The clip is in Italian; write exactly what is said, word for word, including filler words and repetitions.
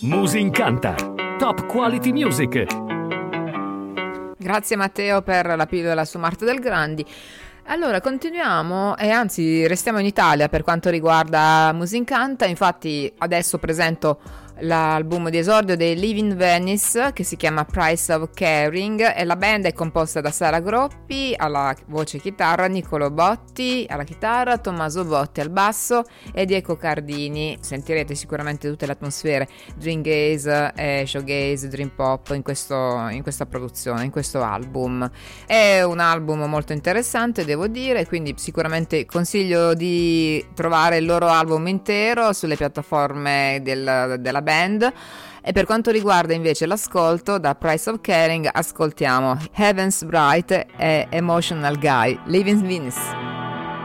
Musincanta, top quality music. Grazie Matteo per la pillola su Marta Del Grandi. Allora continuiamo e anzi restiamo in Italia per quanto riguarda Musincanta. Infatti adesso presento l'album di esordio dei Live in Venice che si chiama Price of Caring e la band è composta da Sara Groppi alla voce e chitarra, Niccolò Botti alla chitarra, Tommaso Botti al basso e Diego Cardini. Sentirete sicuramente tutte le atmosfere dream gaze e showgaze, dream pop in, questo, in questa produzione, in questo album. È un album molto interessante, devo dire, quindi sicuramente consiglio di trovare il loro album intero sulle piattaforme del, della band. E per quanto riguarda invece l'ascolto, da Price of Caring ascoltiamo Heaven's Bright e Emotional Guy, Live in Venice.